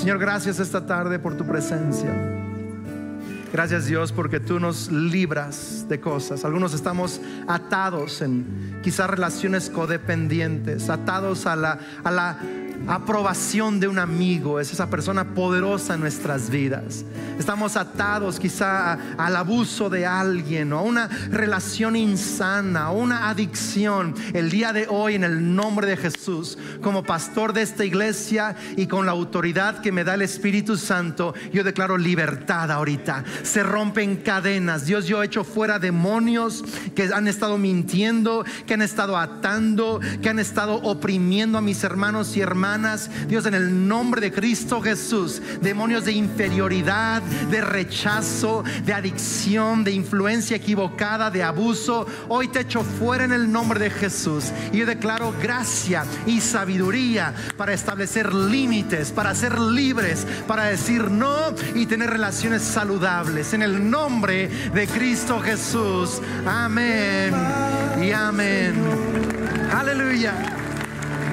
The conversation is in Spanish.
Señor, gracias esta tarde por tu presencia. Gracias, Dios, porque tú nos libras de cosas. Algunos estamos atados en quizás relaciones codependientes, atados a la aprobación de un amigo. Es esa persona poderosa en nuestras vidas. Estamos atados quizá al abuso de alguien, o a una relación insana, o una adicción. El día de hoy, en el nombre de Jesús, como pastor de esta iglesia y con la autoridad que me da el Espíritu Santo, yo declaro libertad ahorita. Se rompen cadenas. Dios, yo echo fuera demonios que han estado mintiendo, que han estado atando, que han estado oprimiendo a mis hermanos y hermanas. Dios, en el nombre de Cristo Jesús, demonios de inferioridad, de rechazo, de adicción, de influencia equivocada, de abuso, hoy te echo fuera en el nombre de Jesús. Y yo declaro gracia y sabiduría para establecer límites, para ser libres, para decir no y tener relaciones saludables, en el nombre de Cristo Jesús. Amén y amén. Aleluya.